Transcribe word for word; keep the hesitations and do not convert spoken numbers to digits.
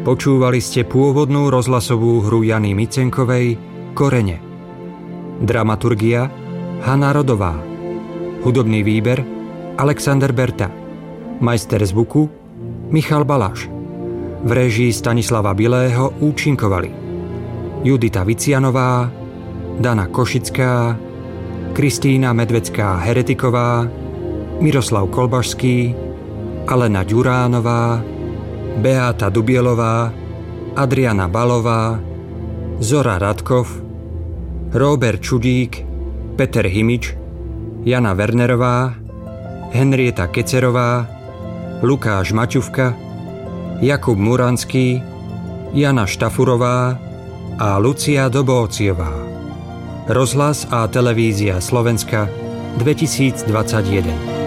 Počúvali ste pôvodnú rozhlasovú hru Jany Micenkovej Korene. Dramaturgia Hana Rodová. Hudobný výber Alexander Berta. Majster zvuku Michal Baláš. V réžii Stanislava Bilého účinkovali Judita Vicianová, Dana Košická, Kristína Medvecká-Heretiková, Miroslav Kolbašský, Alena Ďuránová, Beáta Dubielová, Adriana Balová, Zora Radkov, Róbert Čudík, Peter Himič, Jana Wernerová, Henrieta Kecerová, Lukáš Maťuvka, Jakub Muranský, Jana Štafurová a Lucia Dobóciová. Rozhlas a televízia Slovenska dvetisícdvadsaťjeden.